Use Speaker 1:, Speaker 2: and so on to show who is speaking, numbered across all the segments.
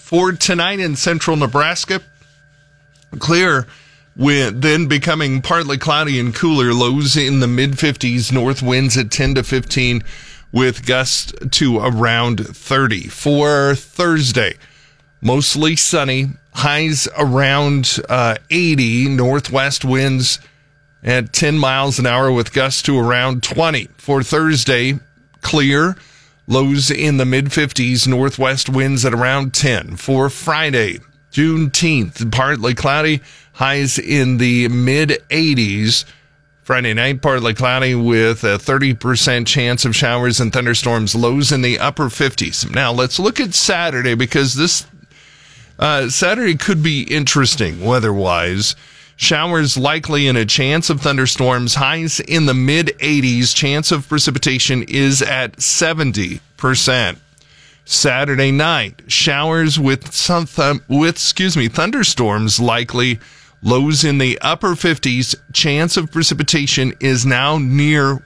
Speaker 1: For tonight in central Nebraska, clear with then becoming partly cloudy and cooler, lows in the mid-50s, north winds at 10 to 15 with gusts to around 30. For Thursday, mostly sunny, highs around 80, northwest winds at 10 miles an hour with gusts to around 20. For Thursday, clear, lows in the mid-50s, northwest winds at around 10. For Friday, Juneteenth, partly cloudy, highs in the mid-80s. Friday night, partly cloudy with a 30% chance of showers and thunderstorms, lows in the upper 50s. Now, let's look at Saturday because this Saturday could be interesting weather-wise. Showers likely and a chance of thunderstorms, highs in the mid-80s. Chance of precipitation is at 70%. Saturday night, showers with thunderstorms likely, lows in the upper 50s. Chance of precipitation is now near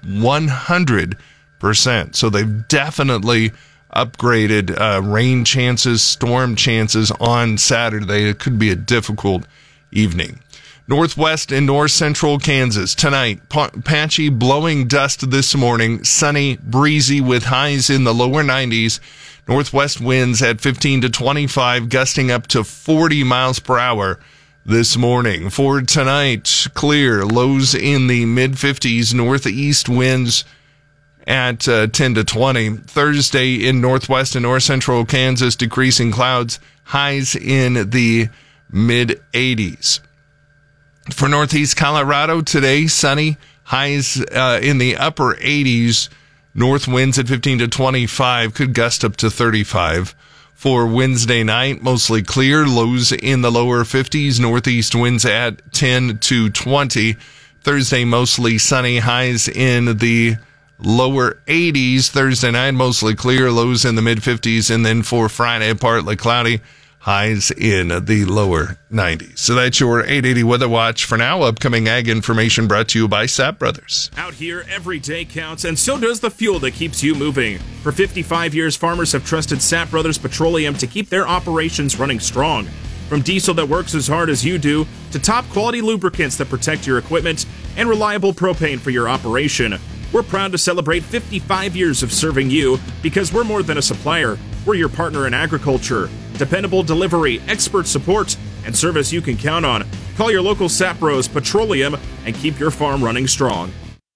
Speaker 1: 100%. So they've definitely upgraded rain chances, storm chances on Saturday. It could be a difficult evening. Northwest and north central Kansas tonight, patchy blowing dust this morning, sunny, breezy with highs in the lower 90s. Northwest winds at 15 to 25, gusting up to 40 miles per hour this morning. For tonight, clear, lows in the mid-50s, northeast winds at 10 to 20. Thursday in northwest and north central Kansas, decreasing clouds, highs in the mid-80s. For northeast Colorado today, sunny, highs in the upper 80s, north winds at 15 to 25, could gust up to 35. For Wednesday night, mostly clear, lows in the lower 50s, northeast winds at 10 to 20. Thursday, mostly sunny, highs in the lower 80s. Thursday night, mostly clear, lows in the mid-50s. And then for Friday, partly cloudy, highs in the lower 90s. So that's your 880 Weather Watch for now. Upcoming ag information brought to you by Sapp Brothers.
Speaker 2: Out here, every day counts, and so does the fuel that keeps you moving. For 55 years, farmers have trusted Sapp Brothers Petroleum to keep their operations running strong. From diesel that works as hard as you do, to top-quality lubricants that protect your equipment, and reliable propane for your operation. We're proud to celebrate 55 years of serving you because we're more than a supplier. We're your partner in agriculture. Dependable delivery, expert support, and service you can count on. Call your local Sapp Bros Petroleum and keep your farm running strong.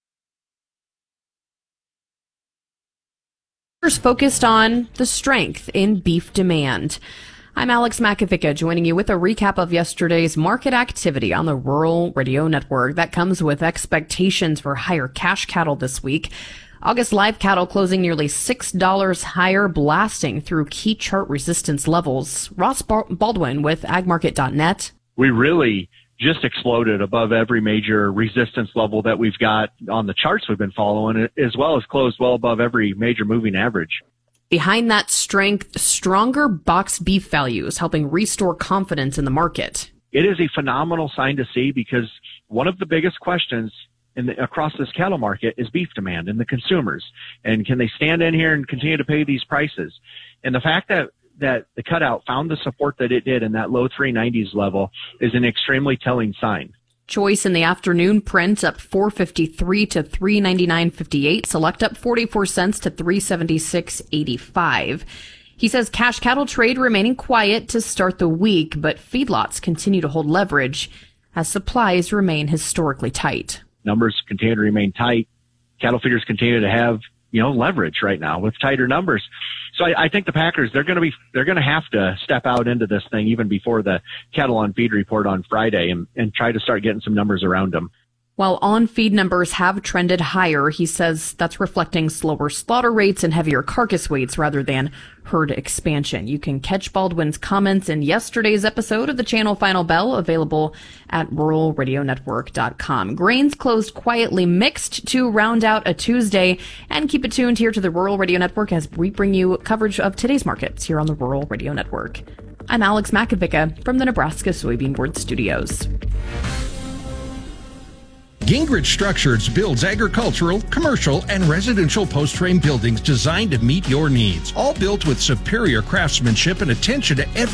Speaker 3: Focused on the strength in beef demand. I'm Alex Makovica, joining you with a recap of yesterday's market activity on the Rural Radio Network. That comes with expectations for higher cash cattle this week. August live cattle closing nearly $6 higher, blasting through key chart resistance levels. Ross Baldwin with agmarket.net.
Speaker 4: We really just exploded above every major resistance level that we've got on the charts we've been following, as well as closed well above every major moving average.
Speaker 3: Behind that strength, stronger box beef values helping restore confidence in the market.
Speaker 4: It is a phenomenal sign to see because one of the biggest questions across this cattle market is beef demand and the consumers. And can they stand in here and continue to pay these prices? And the fact that the cutout found the support that it did in that low 390s level is an extremely telling sign.
Speaker 3: Choice in the afternoon print up $4.53 to $3.99.58. Select up 44 cents to $3.76.85. He says cash cattle trade remaining quiet to start the week, but feedlots continue to hold leverage as supplies remain historically tight.
Speaker 4: Numbers continue to remain tight. Cattle feeders continue to have, leverage right now with tighter numbers. So I think the Packers, they're going to have to step out into this thing even before the cattle on feed report on Friday and try to start getting some numbers around them.
Speaker 3: While on-feed numbers have trended higher, he says that's reflecting slower slaughter rates and heavier carcass weights rather than herd expansion. You can catch Baldwin's comments in yesterday's episode of the Channel Final Bell, available at ruralradionetwork.com. Grains closed quietly mixed to round out a Tuesday, and keep it tuned here to the Rural Radio Network as we bring you coverage of today's markets here on the Rural Radio Network. I'm Alex Makovica from the Nebraska Soybean Board Studios.
Speaker 5: Gingrich Structures builds agricultural, commercial, and residential post-frame buildings designed to meet your needs. All built with superior craftsmanship and attention to every